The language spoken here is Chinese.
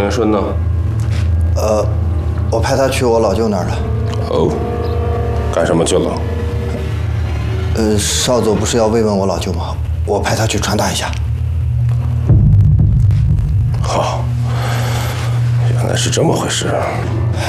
元顺呢？ 我派他去我老舅那儿了。 哦，干什么去了？ 少佐不是要慰问我老舅吗？我派他去传达一下。 好，原来是这么回事。